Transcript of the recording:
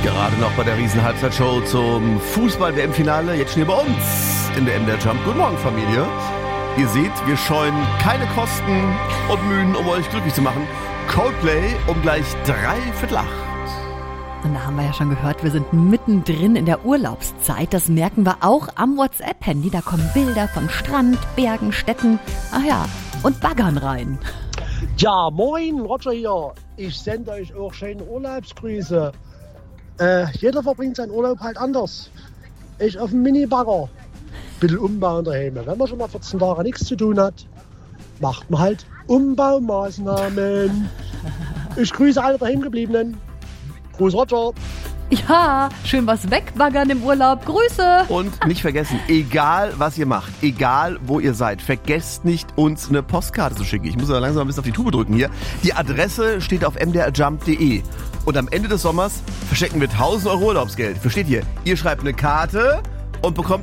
Gerade noch bei der Riesen-Halbzeitshow zum Fußball-WM-Finale, jetzt schon hier bei uns in der MDR Jump. Guten Morgen, Familie. Ihr seht, wir scheuen keine Kosten und Mühen, um euch glücklich zu machen. Coldplay um gleich 7:45. Und da haben wir ja schon gehört, wir sind mittendrin in der Urlaubszeit. Das merken wir auch am WhatsApp-Handy. Da kommen Bilder von Strand, Bergen, Städten, ach ja, und Baggern rein. Ja, moin, Roger hier. Ich sende euch auch schöne Urlaubsgrüße. Jeder verbringt seinen Urlaub halt anders. Ich auf dem Mini-Bagger. Bisschen umbauen daheim. Wenn man schon mal 14 Tage nichts zu tun hat, macht man halt Umbaumaßnahmen. Ich grüße alle daheimgebliebenen. Gruß Roger. Ja, schön was wegbaggern im Urlaub. Grüße. Und nicht vergessen, egal was ihr macht, egal wo ihr seid, vergesst nicht, uns eine Postkarte zu schicken. Ich muss aber langsam ein bisschen auf die Tube drücken hier. Die Adresse steht auf mdrjump.de. Und am Ende des Sommers verschenken wir 1.000 Euro Urlaubsgeld. Versteht ihr? Ihr schreibt eine Karte und bekommt